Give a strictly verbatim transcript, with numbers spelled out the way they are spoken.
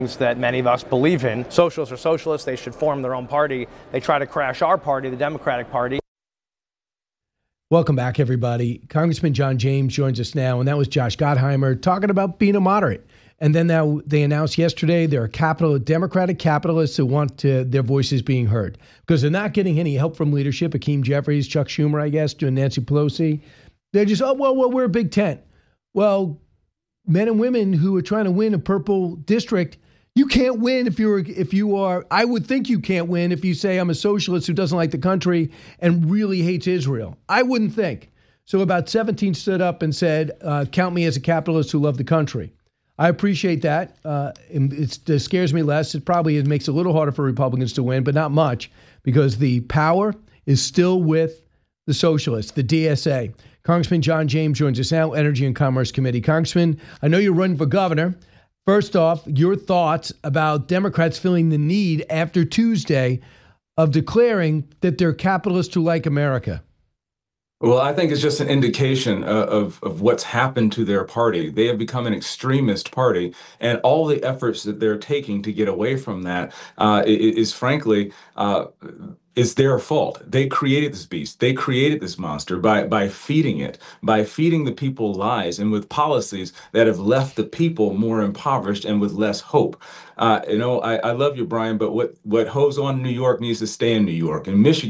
that many of us believe in. Socialists are socialists. They should form their own party. They try to crash our party, the Democratic Party. Welcome back, everybody. Congressman John James joins us now, and that was Josh Gottheimer talking about being a moderate. And then now they announced yesterday there are capital Democratic capitalists who want to, their voices being heard because they're not getting any help from leadership. Hakeem Jeffries, Chuck Schumer, I guess, doing Nancy Pelosi. They're just, oh, well, well, we're a big tent. Well, men and women who are trying to win a purple district, you can't win if you're if you are. I would think you can't win if you say I'm a socialist who doesn't like the country and really hates Israel. I wouldn't think. So about seventeen stood up and said, uh, count me as a capitalist who love the country. I appreciate that. Uh, it, it scares me less. It probably it makes it a little harder for Republicans to win, but not much because the power is still with the socialists, the D S A. Congressman John James joins us now, Energy and Commerce Committee. Congressman, I know you're running for governor. First off, your thoughts about Democrats feeling the need after Tuesday of declaring that they're capitalists who like America. Well, I think it's just an indication of, of, of what's happened to their party. They have become an extremist party, and all the efforts that they're taking to get away from that uh, is, is frankly, uh, it's their fault. They created this beast. They created this monster by by feeding it, by feeding the people lies and with policies that have left the people more impoverished and with less hope. Uh, you know, I, I love you, Brian, but what, what goes on in New York needs to stay in New York. And Michigan